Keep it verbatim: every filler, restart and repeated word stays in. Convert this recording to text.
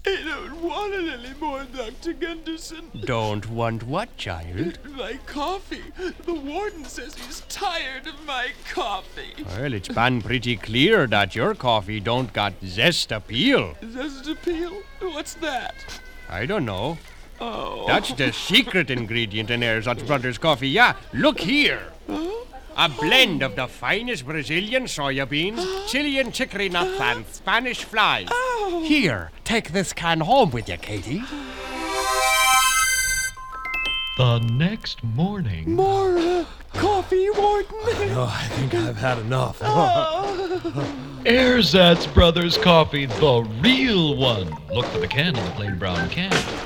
I don't want it anymore, Doctor Gunderson. Don't want what, child? My coffee. The warden says he's tired of my coffee. Well, it's been pretty clear that your coffee don't got zest appeal. Zest appeal? What's that? I don't know. Oh. That's the secret ingredient in Erzatz Brothers coffee. Yeah, look here. Huh? A blend of the finest Brazilian soya beans, Chilean chicory nuts, and Spanish flies. Oh. Here, take this can home with you, Katie. The next morning... More uh, coffee, Warden? No, I think I've had enough. Oh. Erzatz Brothers coffee, the real one. Look for the can in the plain brown can.